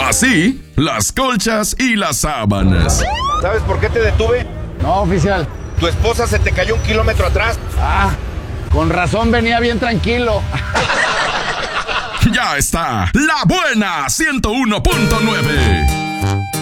Así, las colchas y las sábanas. ¿Sabes por qué te detuve? No, oficial. Tu esposa se te cayó 1 kilómetro atrás. Ah, con razón venía bien tranquilo. Ya está, La Buena 101.9.